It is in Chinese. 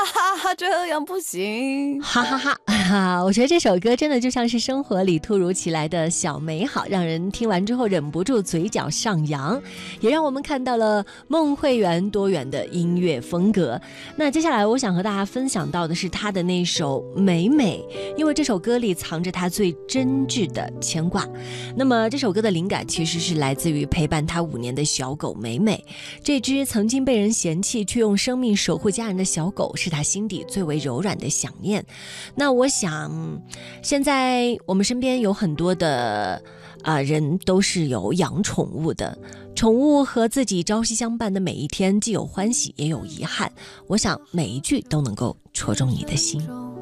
哈哈，这样不行， 哈哈哈！我觉得这首歌真的就像是生活里突如其来的小美好，让人听完之后忍不住嘴角上扬，也让我们看到了孟慧圆多元的音乐风格。那接下来我想和大家分享到的是她的那首《美美》，因为这首歌里藏着她最真挚的牵挂。那么这首歌的灵感其实是来自于陪伴她5年的小狗美美，这只曾经被人嫌弃却用生命守护家人的小狗，是她心底最为柔软的想念。那我想现在我们身边有很多的人都是有养宠物的，宠物和自己朝夕相伴的每一天，既有欢喜也有遗憾，我想每一句都能够戳中你的心。